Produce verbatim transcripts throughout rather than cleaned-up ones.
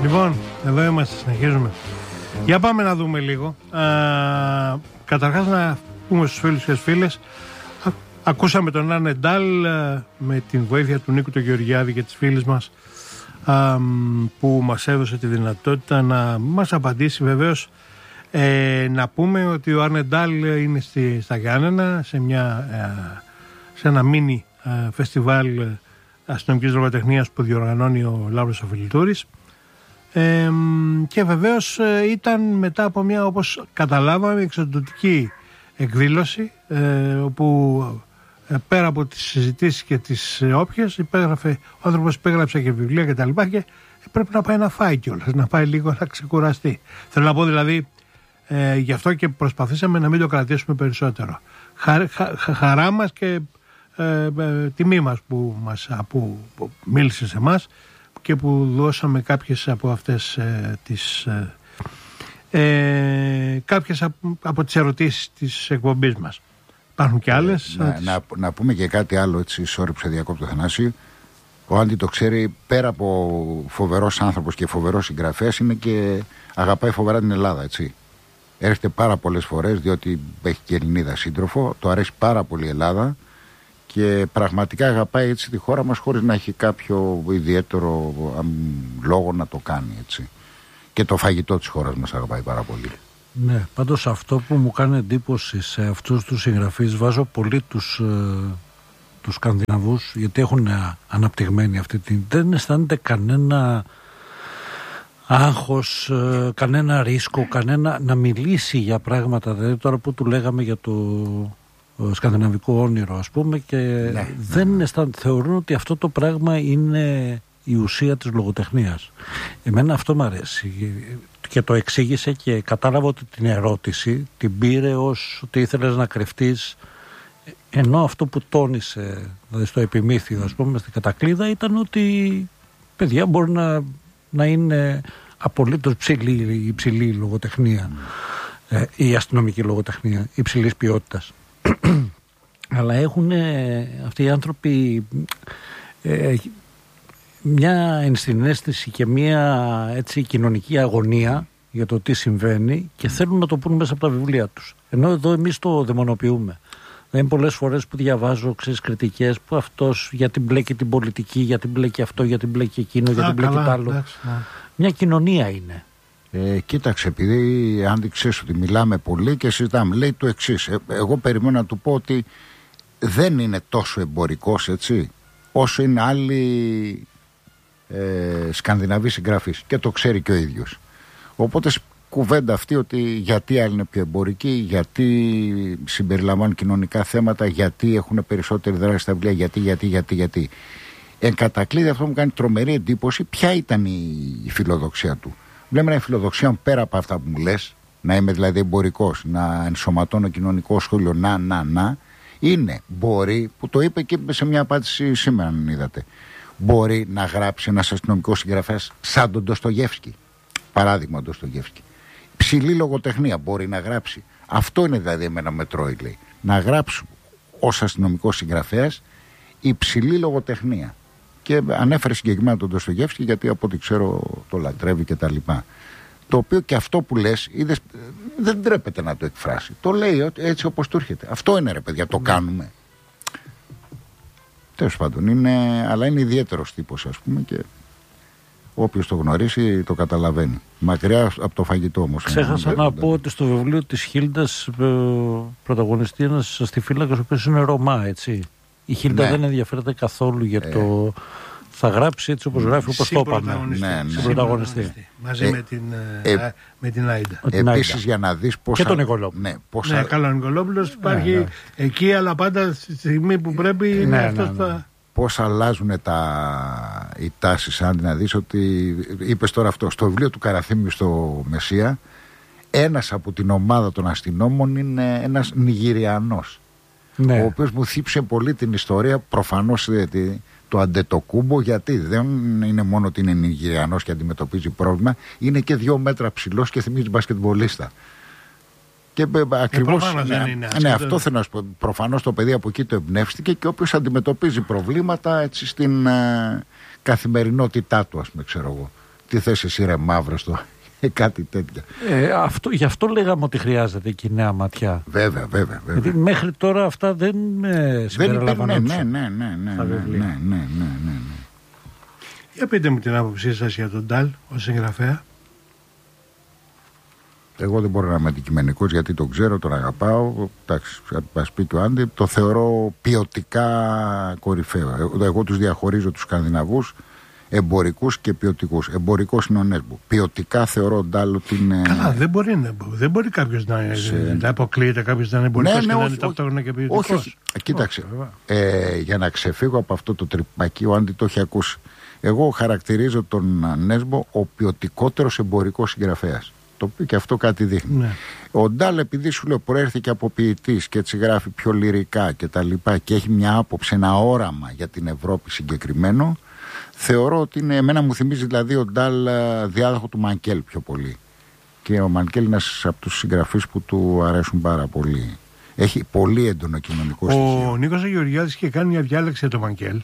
Λοιπόν, εδώ είμαστε, συνεχίζουμε. Για πάμε να δούμε λίγο. Α, καταρχάς να πούμε στους φίλους και στις φίλες, α, ακούσαμε τον Άρνε Ντάλ με την βοήθεια του Νίκου του Γεωργιάδη και της φίλης μας, α, που μας έδωσε τη δυνατότητα να μας απαντήσει. Βεβαίως, ε, να πούμε ότι ο Άρνε Ντάλ είναι στη, στα Γιάννενα σε, μια, ε, σε ένα μίνι ε, φεστιβάλ αστυνομικής λογοτεχνίας που διοργανώνει ο Λάμπρος ο Φιλιτούρης. Ε, και βεβαίως ε, ήταν μετά από μια, όπως καταλάβαμε, εξαντλητική εκδήλωση, ε, όπου ε, πέρα από τις συζητήσεις και τις ε, όποιες υπέγραφε, ο άνθρωπος υπέγραψε και βιβλία και τα λοιπά, και πρέπει να πάει να φάει κιόλας, να πάει λίγο να ξεκουραστεί. Θέλω να πω δηλαδή, ε, γι' αυτό και προσπαθήσαμε να μην το κρατήσουμε περισσότερο. Χα, χα, χα, χαρά μας και ε, ε, τιμή μας που, μας, που, που μίλησε σε εμάς και που δώσαμε κάποιες από αυτές ε, τις ε, ε, κάποιες από, από τις ερωτήσεις της εκπομπής μας. Υπάρχουν και άλλες. Να, τις... να, να πούμε και κάτι άλλο, έτσι, sorry που σε διακόπτω, Θανάση. Ο Άντι το ξέρει, πέρα από φοβερός άνθρωπος και φοβερός συγγραφέας, είναι και αγαπάει φοβερά την Ελλάδα, έτσι. Έρχεται πάρα πολλές φορές, διότι έχει και Ελληνίδα σύντροφο, το αρέσει πάρα πολύ η Ελλάδα και πραγματικά αγαπάει έτσι τη χώρα μας, χωρίς να έχει κάποιο ιδιαίτερο α, λόγο να το κάνει, έτσι. Και το φαγητό της χώρας μας αγαπάει πάρα πολύ. Ναι, πάντως αυτό που μου κάνει εντύπωση σε αυτούς τους συγγραφείς, βάζω πολύ τους, ε, τους Σκανδιναβούς, γιατί έχουν αναπτυγμένη αυτή την... Δεν αισθάνεται κανένα άγχος, ε, κανένα ρίσκο, κανένα να μιλήσει για πράγματα. Δηλαδή τώρα που του λέγαμε για το σκανδιναβικό όνειρο, ας πούμε, και ναι, δεν ναι. αισθάνεται, θεωρούν ότι αυτό το πράγμα είναι η ουσία της λογοτεχνίας. Εμένα αυτό μου αρέσει και το εξήγησε και κατάλαβα ότι την ερώτηση την πήρε ως ότι ήθελες να κρυφτείς, ενώ αυτό που τόνισε, δηλαδή στο επιμήθειο, ας πούμε, στην κατακλείδα, ήταν ότι παιδιά μπορεί να, να είναι απολύτως ψηλή, υψηλή λογοτεχνία, mm. ε, η αστυνομική λογοτεχνία υψηλής ποιότητας. Αλλά έχουν ε, αυτοί οι άνθρωποι ε, μια ενσυναίσθηση και μια έτσι κοινωνική αγωνία για το τι συμβαίνει και θέλουν να το πούν μέσα από τα βιβλία τους. Ενώ εδώ εμείς το δαιμονοποιούμε. Δεν είναι πολλές φορές που διαβάζω ξέρεις, κριτικές που αυτός γιατί μπλέκει την πολιτική, γιατί μπλέκει αυτό, γιατί μπλέκει εκείνο, γιατί μπλέκει τ' άλλο. Εντάξει, ναι. Μια κοινωνία είναι. Ε, κοίταξε, επειδή αν ξέρεις ότι μιλάμε πολύ και συζητάμε, λέει το εξής. Ε, εγώ περιμένω να του πω ότι δεν είναι τόσο εμπορικός, έτσι, όσο είναι άλλοι ε, Σκανδιναβοί συγγραφείς, και το ξέρει και ο ίδιος. Οπότε κουβέντα αυτή ότι γιατί άλλοι είναι πιο εμπορικοί, γιατί συμπεριλαμβάνουν κοινωνικά θέματα, γιατί έχουν περισσότερη δράση στα βιβλία, γιατί, γιατί, γιατί, γιατί. Εν κατακλείδη αυτό μου κάνει τρομερή εντύπωση ποια ήταν η, η φιλοδοξία του. Βλέπουμε μια φιλοδοξία πέρα από αυτά που μου λες, να είμαι δηλαδή εμπορικός, να ενσωματώνω κοινωνικό σχόλιο, να, να, να, είναι, μπορεί, που το είπε και σε μια απάντηση σήμερα, αν είδατε, μπορεί να γράψει ένας αστυνομικός συγγραφέας σαν τον Ντοστογεύσκι. Παράδειγμα, τον Ντοστογεύσκι. Ψηλή λογοτεχνία μπορεί να γράψει. Αυτό είναι δηλαδή εμένα με τρώει, λέει. Να γράψω ως αστυνομικός συγγραφέας υψηλή λογοτεχνία. Και ανέφερε συγκεκριμένα τον Ντοστογεύσκι, γιατί από ό,τι ξέρω το λατρεύει και τα λοιπά. Το οποίο και αυτό που λες, είδες, δεν τρέπεται να το εκφράσει. Το λέει έτσι όπως του έρχεται. Αυτό είναι, ρε παιδιά, το κάνουμε. Τέλος πάντων, είναι, αλλά είναι ιδιαίτερος τύπος, ας πούμε, και όποιος το γνωρίσει το καταλαβαίνει. Μακριά από το φαγητό όμως. Ξέχασα να, να πω ότι στο βιβλίο της Χίλντας πρωταγωνιστεί ένας αστιφύλακας ο οποίος είναι Ρωμά, έτσι. Η Χίλντα ναι. δεν ενδιαφέρεται καθόλου για το... Ε... Θα γράψει έτσι όπως γράφει, όπως το είπαμε. Ναι, ναι. Συμπροταγωνιστή. Μαζί ε, με, την, ε, με την Άιντα. Επίσης για να δεις πόσα... Και τον Νικολόπουλο. Ναι, πόσα... ναι, καλά, ο Νικολόπουλος υπάρχει ναι, ναι. εκεί, αλλά πάντα στη στιγμή που πρέπει είναι ναι, αυτός ναι, ναι. τα... Πώς αλλάζουν τα... οι τάσεις, αν να δεις ότι... Είπες τώρα αυτό, στο βιβλίο του Καραθήμιου στο Μεσσία, ένας από την ομάδα των αστυνόμων είναι ένας Νιγηριανός. Ναι. Ο οποίος μου θύψε πολύ την ιστορία, προφανώς το Αντετοκούμπο, γιατί δεν είναι μόνο ότι είναι Νιγηριανός και αντιμετωπίζει πρόβλημα, είναι και δύο μέτρα ψηλός και θυμίζει μπασκετμπολίστα. Και ακριβώς. Ε, ναι, είναι, ναι, αυτό θέλω να σου πω. Προφανώς το παιδί από εκεί το εμπνεύστηκε και όποιος αντιμετωπίζει προβλήματα έτσι στην ε, καθημερινότητά του, ας πούμε, ξέρω εγώ. Τι θες εσύ ρε Μαύρωστο, κάτι τέτοια. Ε, αυτό, γι' αυτό λέγαμε ότι χρειάζεται και η νέα ματιά. Βέβαια, βέβαια. βέβαια. Γιατί μέχρι τώρα αυτά δεν ε, συμπεριλαμβάνονταν. Ναι, ναι, ναι, ναι, ναι, ναι, ναι, ναι, ναι. Για πείτε μου την άποψή σας για τον Ντάλ ως συγγραφέα. Εγώ δεν μπορώ να είμαι αντικειμενικός γιατί τον ξέρω, τον αγαπάω. Εντάξει, ας πει και ο Άντι, το θεωρώ ποιοτικά κορυφαίο. Εγώ, εγώ τους διαχωρίζω τους Σκανδιναβούς, εμπορικούς και ποιοτικούς. Εμπορικός είναι ο Νέσμπο. Ποιοτικά θεωρώ ο Ντάλ ότι είναι. Καλά, δεν μπορεί, να, δεν μπορεί κάποιος να, σε... να αποκλείεται κάποιος να είναι εμπορικός, ναι, ναι, και να είναι ταυτόχρονα και ποιοτικός. Όχι, όχι. Κοίταξε. Όχι, ε, για να ξεφύγω από αυτό το τρυπακί, ο Άντι το έχει ακούσει. Εγώ χαρακτηρίζω τον Νέσμπο ο ποιοτικότερος εμπορικός συγγραφέας. Το οποίο και αυτό κάτι δείχνει. Ναι. Ο Ντάλ, επειδή σου λέω προέρχεται από ποιητής και έτσι γράφει πιο λυρικά και τα λοιπά και έχει μια άποψη, ένα όραμα για την Ευρώπη συγκεκριμένο, θεωρώ ότι είναι, εμένα μου θυμίζει δηλαδή ο Ντάλ διάδοχο του Μανκέλ πιο πολύ. Και ο Μανκέλ είναι ένας από τους συγγραφείς που του αρέσουν πάρα πολύ. Έχει πολύ έντονο κοινωνικό στοιχείο. Ο Νίκος Γεωργιάδης είχε κάνει μια διάλεξη για τον Μανκέλ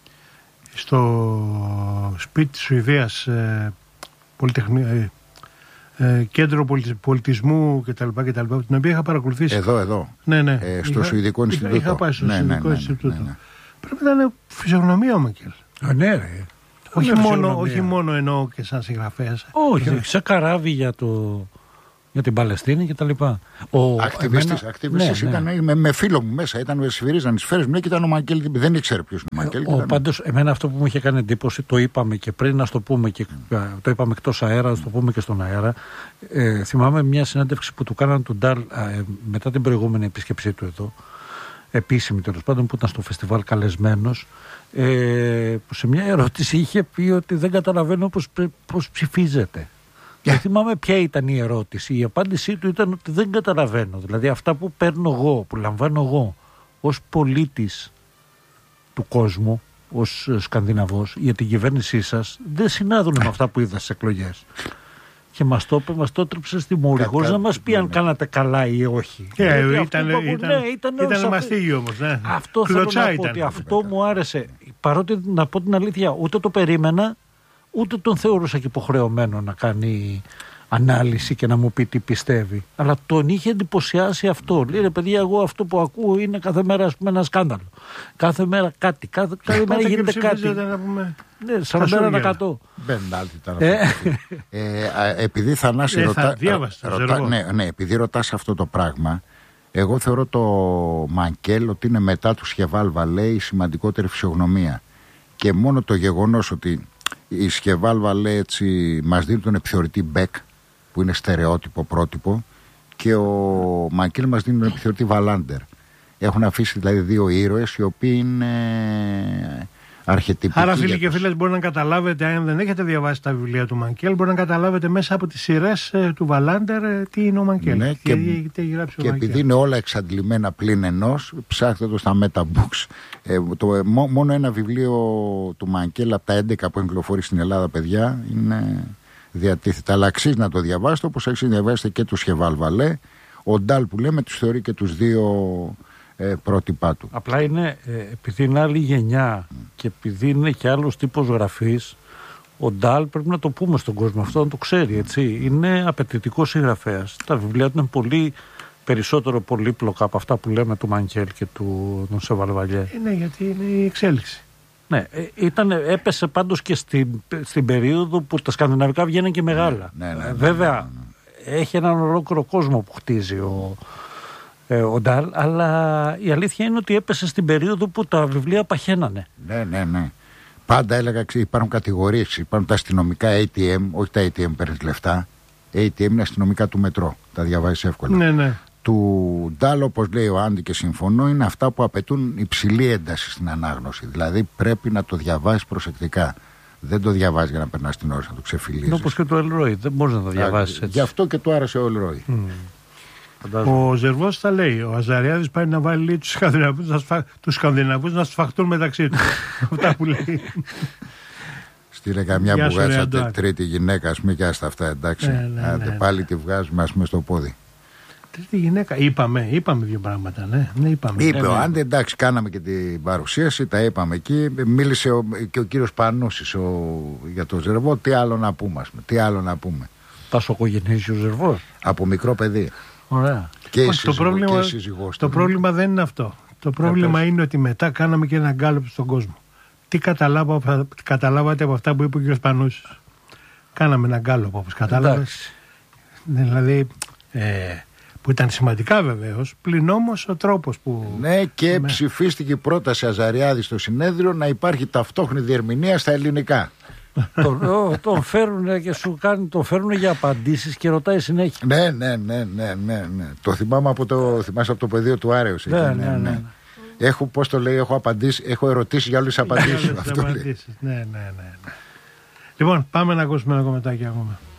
στο σπίτι της Σουηδίας, ε, πολυτεχνία. Ε, Ε, κέντρο πολιτισμού κτλ. Την οποία είχα παρακολουθήσει. Εδώ, εδώ. Ναι, ναι. Ε, στο είχα, Σουηδικό Ινστιτούτο. Είχα πάει στο ναι, Σουηδικό ναι, Ινστιτούτο. Ναι, ναι, ναι. Πρέπει να είναι φυσιογνωμία ο Μανκέλ. Α, ναι, ρε. Όχι, μόνο, όχι μόνο εννοώ και σαν συγγραφέας. Όχι, όχι, σαν καράβι για, το, για την Παλαιστίνη κτλ. Ακτιβιστής, ακτιβιστής ναι, ήταν ναι. Με, με φίλο μου μέσα. Ήταν σφυρίζαν τις σφαίρες μου και ήταν ο Μανκέλ. Δεν ήξερε ποιος είναι ο Μανκέλ. Ο, ήταν... Πάντως, εμένα αυτό που μου είχε κάνει εντύπωση, το είπαμε και πριν, να το πούμε και mm. το είπαμε εκτός αέρα, να το πούμε και στον αέρα. Ε, θυμάμαι μια συνέντευξη που του κάναν τον Ντάλ ε, μετά την προηγούμενη επίσκεψή του εδώ, επίσημη τέλος πάντων, που ήταν στο φεστιβάλ καλεσμένος, ε, που σε μια ερώτηση είχε πει ότι δεν καταλαβαίνω πώς, πώς ψηφίζεται. Yeah. Δεν θυμάμαι ποια ήταν η ερώτηση. Η απάντησή του ήταν ότι δεν καταλαβαίνω. Δηλαδή αυτά που παίρνω εγώ, που λαμβάνω εγώ ως πολίτης του κόσμου, ως Σκανδιναβός, για την κυβέρνησή σας, δεν συνάδουν με αυτά που είδα στις εκλογές. Και μας το είπε, μας το έτρεψε στη μούρη, χωρίς να μας πει αν κάνατε καλά ή όχι. Yeah, ήταν, ήταν, ήταν, ναι, ήταν, ήταν μαστίγιο όμως. Ναι. Αυτό Κλωτσά θέλω να πω, ήταν. Ότι αυτό μου άρεσε. Παρότι, να πω την αλήθεια, ούτε το περίμενα, ούτε τον θεωρούσα και υποχρεωμένο να κάνει ανάλυση και να μου πει τι πιστεύει. Αλλά τον είχε εντυπωσιάσει αυτό. Λέει ρε παιδιά, εγώ αυτό που ακούω είναι κάθε μέρα ας πούμε, ένα σκάνδαλο. Κάθε μέρα κάτι. Κάθε, κάθε μέρα γίνεται κάτι. Να πούμε... Ναι, σαράντα τοις εκατό. Επειδή Θανάση ε, ρωτά, διάβασα, ρωτά, ναι, ναι, επειδή ρωτάς αυτό το πράγμα, εγώ θεωρώ το Μανκέλ ότι είναι μετά του Σκεβάλ Βαλέ η σημαντικότερη φυσιογνωμία. Και μόνο το γεγονός ότι η Σκεβάλ Βαλέ έτσι μας δίνει τον επιθεωρητή Μπεκ, που είναι στερεότυπο πρότυπο, και ο Μανκέλ μας δίνει τον επιθεωρητή Βαλάντερ. Έχουν αφήσει δηλαδή δύο ήρωες οι οποίοι είναι αρχετυπικοί. Άρα φίλοι και φίλες, μπορεί να καταλάβετε, αν δεν έχετε διαβάσει τα βιβλία του Μανκέλ, μπορεί να καταλάβετε μέσα από τις σειρές του Βαλάντερ τι είναι ο Μανκέλ. Ναι, και, και, τι έχει γράψει και ο επειδή είναι όλα εξαντλημένα πλην ενός, ψάχτε το στα Metabooks. Ε, το, μó, μόνο ένα βιβλίο του Μανκέλ από τα έντεκα που κυκλοφορεί στην Ελλάδα, παιδιά, είναι διατίθετα. Αλλά αξίζει να το διαβάσετε, όπως αξίζει να διαβάσετε και του Σκεβάλ Βαλέ. Ο Ντάλ που λέμε τους θεωρεί και τους δύο ε, πρότυπά του. Απλά είναι, ε, επειδή είναι άλλη γενιά mm. και επειδή είναι και άλλος τύπος γραφής, ο Ντάλ πρέπει να το πούμε στον κόσμο αυτό, να το ξέρει, έτσι. Είναι απαιτητικός συγγραφέας. Τα βιβλία του είναι πολύ περισσότερο πολύπλοκα από αυτά που λέμε του Μανκέλ και του Σκεβάλ Βαλέ. Είναι γιατί είναι η εξέλιξη. Ναι, ήταν, έπεσε πάντως και στην, στην περίοδο που τα σκανδιναβικά βγαίνουν και μεγάλα. Ναι, ναι, ναι, ναι, Βέβαια, ναι, ναι, ναι. έχει έναν ολόκληρο κόσμο που χτίζει ο, ε, ο Ντάλ, αλλά η αλήθεια είναι ότι έπεσε στην περίοδο που τα βιβλία παχαίνανε. Ναι, ναι, ναι. Πάντα έλεγα, υπάρχουν κατηγορίες, υπάρχουν τα αστυνομικά έι τι εμ, όχι τα έι τι εμ παίρνεις λεφτά. έι τι εμ είναι αστυνομικά του μετρό, τα διαβάζεις εύκολα. Ναι, ναι. Του Ντάλ, όπως λέει ο Άντι και συμφωνώ, είναι αυτά που απαιτούν υψηλή ένταση στην ανάγνωση. Δηλαδή πρέπει να το διαβάσεις προσεκτικά. Δεν το διαβάζεις για να περνάς την ώρα, να το ξεφυλίζεις. Όπως και το Ελρόι, δεν μπορείς να το διαβάσεις έτσι. Γι' αυτό και του άρεσε ο Ελρόι. Mm. Ο Ζερβός τα λέει. Ο Αζαριάδης πάει να βάλει λέει, τους Σκανδιναβούς να, σφα... Σκανδιναβούς να σφαχτούν μεταξύ τους. Αυτά που λέει. Στείλε καμιά μπουγάτσα τρίτη γυναίκα, ας πούμε, και άστα αυτά, εντάξει. Ναι, ναι, Άντε, ναι, ναι. πάλι τη βγάζουμε, ας πούμε, στο πόδι. Τρίτη γυναίκα. Είπαμε, είπαμε δύο πράγματα, ναι. ναι είπαμε. Είπε ναι, ο ναι. Άντε, εντάξει, κάναμε και την παρουσίαση, τα είπαμε εκεί. Μίλησε ο, και ο κύριος Πανούσης ο, για το Ζερβό. Τι άλλο να πούμε, ας πούμε, τι άλλο να πούμε. Πασοκογεννήσει ο Ζερβός. Από μικρό παιδί. Ωραία. Και η Όχι, το πρόβλημα, σύζυγός το του. πρόβλημα δεν είναι αυτό. Το πρόβλημα είναι ότι μετά κάναμε και ένα γκάλωπ στον κόσμο. Τι καταλάβα, καταλάβατε από αυτά που είπε ο κ. Πανούσης? Κάναμε ένα γκάλωπ, όπως κατάλαβες. Δηλαδή, ε, που ήταν σημαντικά βεβαίως, πλην όμως ο τρόπος που... Ναι, και με... ψηφίστηκε η πρόταση Αζαριάδη στο συνέδριο να υπάρχει ταυτόχρονη διερμηνία στα ελληνικά. τον, τον φέρουν και σου κάνει, τον φέρουν για απαντήσεις και ρωτάει συνέχεια. Ναι, ναι, ναι, ναι, ναι, ναι. Το θυμάμαι από το, θυμάσαι από το πεδίο του Άρεως. Ναι, ναι, ναι, ναι, ναι. Έχω, πώς το λέει, έχω απαντήσει, έχω ερωτήσει για όλες τις απαντήσεις. Ναι, ναι, ναι, ναι. Λοιπόν, πάμε να ακούσουμε ένα κομματάκι ακόμα.